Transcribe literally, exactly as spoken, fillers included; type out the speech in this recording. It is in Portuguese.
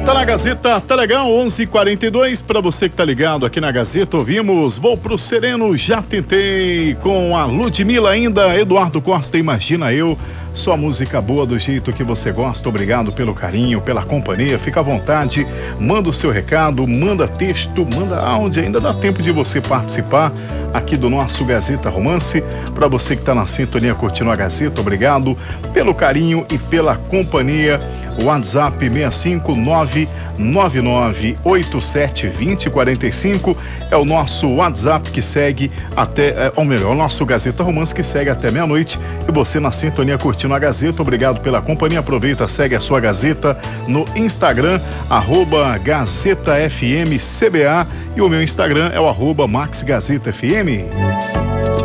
Tá na Gazeta, tá legal, onze e quarenta e dois, pra você que tá ligado aqui na Gazeta, ouvimos Vou Pro Sereno, Já Tentei, com a Ludmilla ainda, Eduardo Costa, Imagina Eu, só música boa do jeito que você gosta. Obrigado pelo carinho, pela companhia, fica à vontade, manda o seu recado, manda texto, manda áudio, ainda dá tempo de você participar aqui do nosso Gazeta Romance. Para você que tá na sintonia curtindo a Gazeta, obrigado pelo carinho e pela companhia. WhatsApp seis cinco nove nove nove oito sete dois zero quatro cinco é o nosso WhatsApp que segue até, é, ou melhor, o nosso Gazeta Romance que segue até meia-noite. E você na sintonia curtindo a Gazeta, obrigado pela companhia. Aproveita, segue a sua Gazeta no Instagram, arroba Gazeta F M C B A, e o meu Instagram é o arroba Max Gazeta F M.